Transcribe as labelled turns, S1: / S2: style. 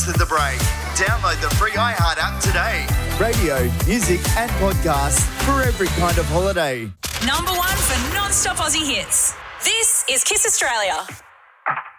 S1: To the break. Download the free iHeart app today. Radio, music and podcasts for every kind of holiday.
S2: Number one for non-stop Aussie hits. This is Kiss Australia.